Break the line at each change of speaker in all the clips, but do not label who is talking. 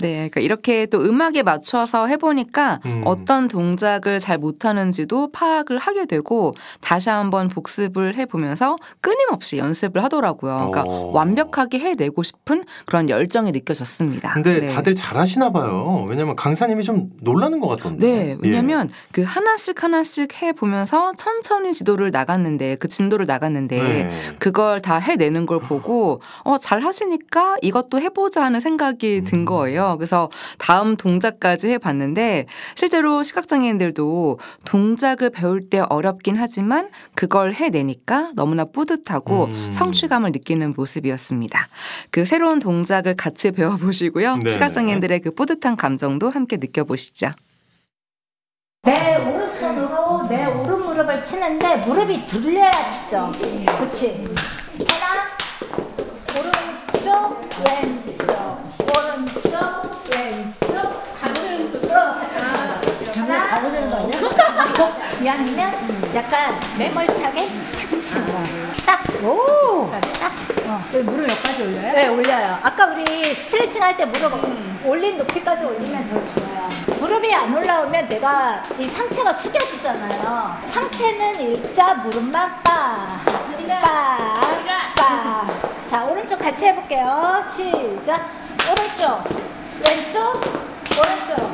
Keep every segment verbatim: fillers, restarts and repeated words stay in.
네, 그러니까 이렇게 또 음악에 맞춰서 해보니까 음. 어떤 동작을 잘 못하는지도 파악을 하게 되고 다시 한번 복습을 해보면서 끊임없이 연습을 하더라고요. 그러니까 오. 완벽하게 해내고 싶은 그런 열정이 느껴졌습니다.
근데
네.
다들 잘하시나 봐요. 왜냐하면 강사님이 좀 놀라는 것 같던데.
네, 왜냐하면 예. 그 하나씩 하나씩 해보면서 천천히 지도를 나갔는데 그 진도를 나갔는데 네. 그걸 다 해내는 걸 보고 어, 잘 하시니까 이것도 해보자 하는 생각이 든 거예요. 그래서 다음 동작까지 해봤는데 실제로 시각장애인들도 동작을 배울 때 어렵긴 하지만 그걸 해내니까 너무나 뿌듯하고 음. 성취감을 느끼는 모습이었습니다. 그 새로운 동작을 같이 배워보시고요. 네네. 시각장애인들의 그 뿌듯한 감정도 함께 느껴보시죠.
내 오른손으로 내 오른 무릎을 치는데 무릎이 들려야 치죠. 그치? 하나, 오른쪽, 왼쪽, 오른쪽, 왼쪽. 가보는 거 하나, 가보는 거 아니야? 이왕이면 약간 매몰차게 탁 치는 거. 딱. 오. 딱. 어.
무릎 여기까지 올려요?
네, 올려요. 아까 우리 스트레칭 할 때 무릎 음. 올린 높이까지 올리면 더 좋아요. 무릎이 안 올라오면 내가 이 상체가 숙여지잖아요. 상체는 일자, 무릎만 빠. 빠. 빠. 자, 오른쪽 같이 해볼게요. 시작. 오른쪽, 왼쪽, 오른쪽,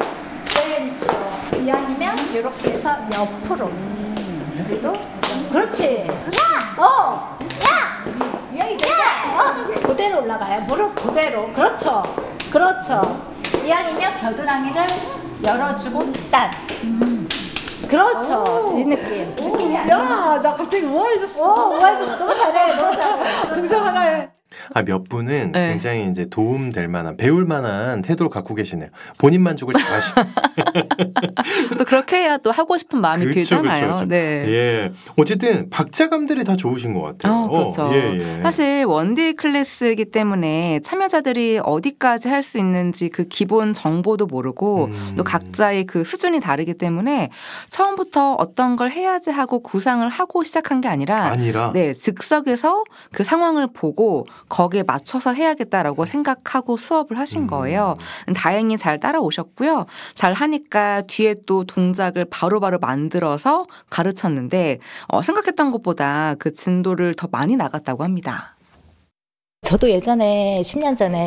왼쪽. 이왕이면 이렇게 해서 옆으로. 그래도 그렇지. 야! 어! 야! 이왕이 야! 어! 그대로 올라가요. 무릎 그대로. 그렇죠. 그렇죠. 이왕이면 겨드랑이를 열어주고 딴. 음. 그렇죠. 오. 이 느낌. 느낌이 안
야, 나 갑자기 우아해졌어.
오, 우아해졌어. 너무 잘해. 너무 잘해.
등장 하나에.
아, 몇 분은 네. 굉장히 이제 도움될 만한, 배울 만한 태도를 갖고 계시네요. 본인 만족을 잘하시네.
또 그렇게 해야 또 하고 싶은 마음이
그쵸,
들잖아요.
그쵸, 그쵸.
네.
예. 어쨌든 박자감들이 다 좋으신 것 같아요.
어, 그렇죠.
어, 예, 예.
사실 원데이 클래스이기 때문에 참여자들이 어디까지 할 수 있는지 그 기본 정보도 모르고 음. 또 각자의 그 수준이 다르기 때문에 처음부터 어떤 걸 해야지 하고 구상을 하고 시작한 게 아니라,
아니라?
네, 즉석에서 그 상황을 보고 거기에 맞춰서 해야겠다라고 생각하고 수업을 하신 거예요. 음. 다행히 잘 따라오셨고요. 잘 하니까 뒤에 또 동작을 바로바로 만들어서 가르쳤는데 어, 생각했던 것보다 그 진도를 더 많이 나갔다고 합니다.
저도 예전에 십 년 전에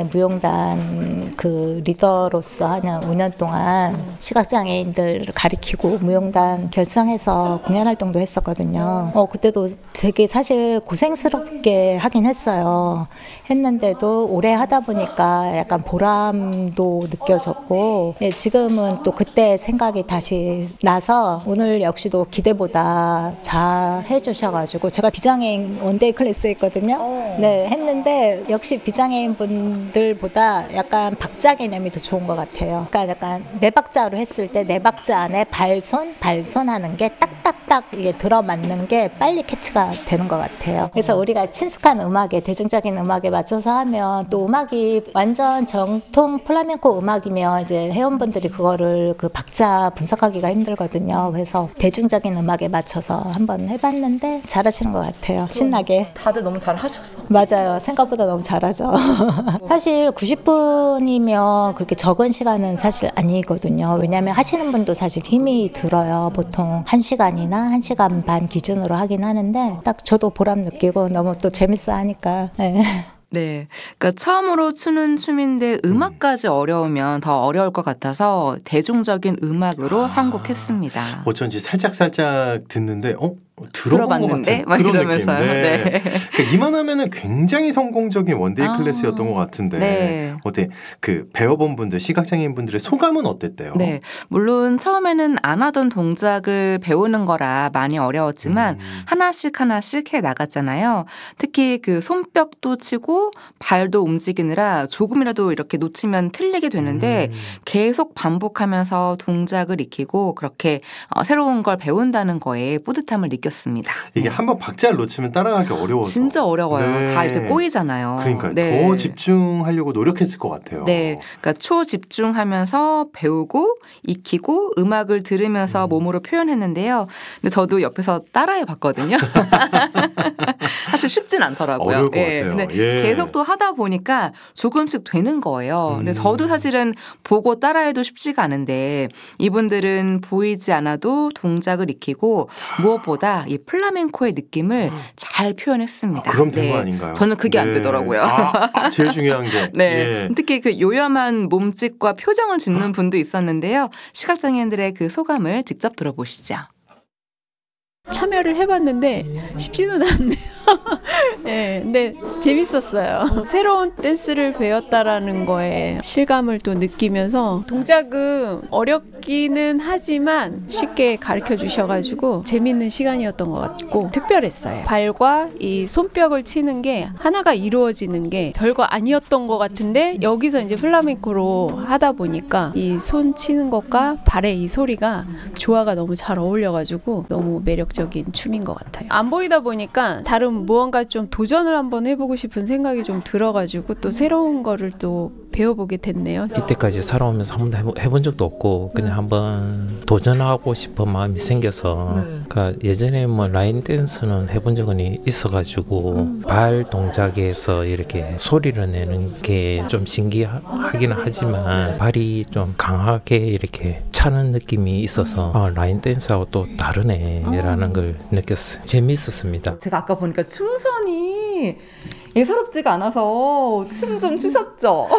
무용단 그 리더로서 한 오 년 동안 시각장애인들 가리키고 무용단 결성해서 공연 활동도 했었거든요. 어, 그때도 되게 사실 고생스럽게 하긴 했어요. 했는데도 오래 하다 보니까 약간 보람도 느껴졌고, 네, 지금은 또 그때 생각이 다시 나서 오늘 역시도 기대보다 잘 해주셔가지고, 제가 비장애인 원데이 클래스 했거든요. 네, 했는데 역시 비장애인 분들보다 약간 박자 개념이 더 좋은 것 같아요. 그러니까 약간 네 박자로 했을 때 네 박자 안에 발손, 발손 하는 게 딱딱딱 이게 들어맞는 게 빨리 캐치가 되는 것 같아요. 그래서 우리가 친숙한 음악에, 대중적인 음악에 맞춰서 하면 또 음악이 완전 정통 플라멩코 음악이면 이제 회원분들이 그거를 그 박자 분석하기가 힘들거든요. 그래서 대중적인 음악에 맞춰서 한번 해봤는데 잘하시는 것 같아요. 신나게.
다들 너무 잘하셔서.
맞아요. 생각보다 너무 잘하죠. 사실 구십 분이면 그렇게 적은 시간은 사실 아니거든요. 왜냐하면 하시는 분도 사실 힘이 들어요. 보통 한 시간이나 한 시간 반 기준으로 하긴 하는데 딱 저도 보람 느끼고 너무 또 재밌어 하니까. 네.
네, 그러니까 처음으로 추는 춤인데 음악까지 어려우면 더 어려울 것 같아서 대중적인 음악으로 아, 선곡했습니다.
어쩐지 살짝 살짝 듣는데 어 들어본 것 같은
막
그런
이러면서요.
느낌. 네.
네.
그러니까 이만하면은 굉장히 성공적인 원데이
아,
클래스였던 것 같은데
네.
어때 그 배워본 분들, 시각장애인 분들의 소감은 어땠대요?
네, 물론 처음에는 안 하던 동작을 배우는 거라 많이 어려웠지만 음. 하나씩 하나씩 해 나갔잖아요. 특히 그 손뼉도 치고 발도 움직이느라 조금이라도 이렇게 놓치면 틀리게 되는데 음. 계속 반복하면서 동작을 익히고 그렇게 어, 새로운 걸 배운다는 거에 뿌듯함을 느꼈습니다.
이게 한번 박자를 놓치면 따라가기 어려워서.
진짜 어려워요.
네.
다 이렇게 꼬이잖아요.
그러니까
네.
더 집중하려고 노력했을 것 같아요.
네, 그러니까 초집중하면서 배우고 익히고 음악을 들으면서 음. 몸으로 표현했는데요. 근데 저도 옆에서 따라해 봤거든요. 사실 쉽진 않더라고요.
어려울 것
예.
같아요.
근데
예.
계속 또 하다 보니까 조금씩 되는 거예요.
음.
근데 저도 사실은 보고 따라해도 쉽지가 않은데 이분들은 보이지 않아도 동작을 익히고 무엇보다 이 플라멩코의 느낌을 잘 표현했습니다.
아, 그럼 된 거
네.
아닌가요?
저는 그게
네.
안 되더라고요.
아, 아, 제일 중요한 게.
네.
예.
특히 그 요염한 몸짓과 표정을 짓는 분도 있었는데요. 시각장애인들의 그 소감을 직접 들어보시죠.
참여를 해봤는데 쉽지는 않네요. 네, 근데 재밌었어요. 새로운 댄스를 배웠다라는 거에 실감을 또 느끼면서 동작은 어렵기는 하지만 쉽게 가르쳐 주셔가지고 재밌는 시간이었던 것 같고 특별했어요. 발과 이 손뼉을 치는 게 하나가 이루어지는 게 별거 아니었던 것 같은데 여기서 이제 플라멩코로 하다 보니까 이 손 치는 것과 발의 이 소리가 조화가 너무 잘 어울려가지고 너무 매력적인 춤인 것 같아요. 안 보이다 보니까 다른 무언가 좀 도전을 한번 해보고 싶은 생각이 좀 들어가지고 또 새로운 거를 또 배워보게 됐네요.
이때까지 살아오면서 한 번도 해본, 해본 적도 없고 그냥 한번 도전하고 싶은 마음이 생겨서
네.
그러니까 예전에 뭐 라인 댄스는 해본 적은 있어가지고
음.
발 동작에서 이렇게 소리를 내는 게 좀 신기하기는 하지만 발이 좀 강하게 이렇게 차는 느낌이 있어서 아, 라인 댄스하고 또 다르네 라는 걸 느꼈어요. 재미있었습니다.
제가 아까 보니까 춤선이 예사롭지가 않아서 춤 좀 추셨죠?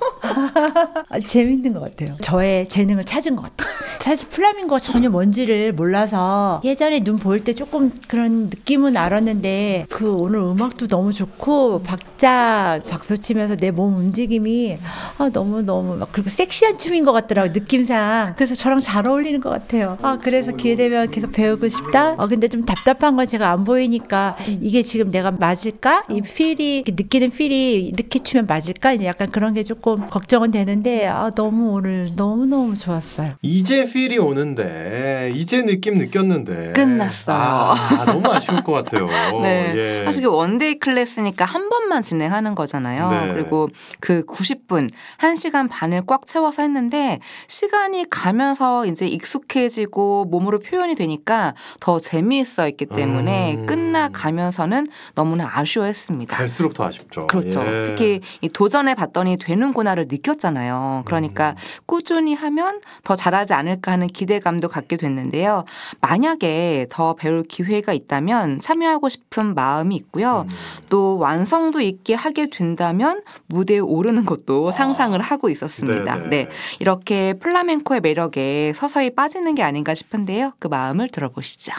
아, 재밌는 것 같아요. 저의 재능을 찾은 것 같아요. 사실 플라밍고가 전혀 뭔지를 몰라서 예전에 눈 보일 때 조금 그런 느낌은 알았는데 그 오늘 음악도 너무 좋고 박자 박수 치면서 내 몸 움직임이 아, 너무너무 막 그리고 섹시한 춤인 것 같더라고요. 느낌상. 그래서 저랑 잘 어울리는 것 같아요. 아, 그래서 기회 되면 계속 배우고 싶다. 어, 근데 좀 답답한 건 제가 안 보이니까 이게 지금 내가 맞을까? 이 필이 느끼는 필이 이렇게 추면 맞을까? 이제 약간 그런 게 조금 걱정은 되는데 아, 너무 오늘 너무너무 좋았어요.
이제 필이 오는데 이제 느낌 느꼈는데
끝났어요.
아, 너무 아쉬울 것 같아요.
네.
예.
사실 원데이 클래스니까 한 번만 진행하는 거잖아요.
네.
그리고 그 구십 분, 한 시간 반을 꽉 채워서 했는데 시간이 가면서 이제 익숙해지고 몸으로 표현이 되니까 더 재미있어 있기 때문에
음.
끝나가면서는 너무나 아쉬워했습니다.
갈수록 더 아쉽죠.
그렇죠.
예.
특히 이 도전해 봤더니 되는구나를 느꼈잖아요. 그러니까
음.
꾸준히 하면 더 잘하지 않을까 하는 기대감도 갖게 됐는데요. 만약에 더 배울 기회가 있다면 참여하고 싶은 마음이 있고요.
음.
또 완성도 있게 하게 된다면 무대에 오르는 것도 상상을 하고 있었습니다.
네네.
네, 이렇게 플라멩코의 매력에 서서히 빠지는 게 아닌가 싶은데요. 그 마음을 들어보시죠.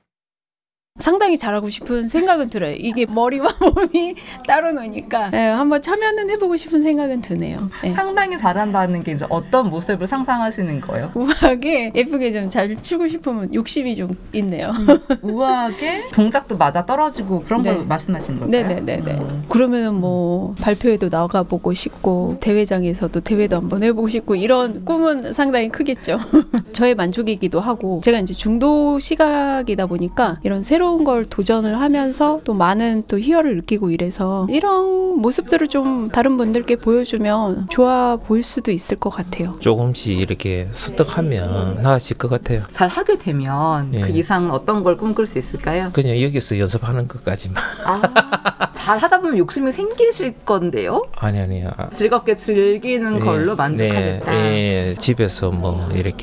상당히 잘하고 싶은 생각은 들어요. 이게 머리와 몸이 따로 노니까 네, 한번 참여는 해보고 싶은 생각은 드네요. 네.
상당히 잘한다는 게 이제 어떤 모습을 상상하시는 거예요?
우아하게 예쁘게 좀 잘 치고 싶으면 욕심이 좀 있네요.
우아하게 동작도 맞아 떨어지고 그런
네.
걸 말씀하시는 걸까요?
네네네네.
음.
그러면은 뭐 발표회도 나가보고 싶고 대회장에서도 대회도 한번 해보고 싶고 이런 꿈은 상당히 크겠죠. 저의 만족이기도 하고 제가 이제 중도 시각이다 보니까 이런 새로운 걸 도전을 하면서 또 많은 또 희열을 느끼고 이래서 이런 모습들을 좀 다른 분들께 보여주면 좋아 보일 수도 있을 것 같아요.
조금씩 이렇게 습득하면 나아질 것 같아요.
잘 하게 되면
예.
그 이상 어떤 걸 꿈꿀 수 있을까요?
그냥 여기서 연습하는 것까지만.
아, 잘 하다 보면 욕심이 생기실 건데요?
아니 아니요. 아,
즐겁게 즐기는
예,
걸로 만족하겠다.
네, 예, 집에서 뭐 이렇게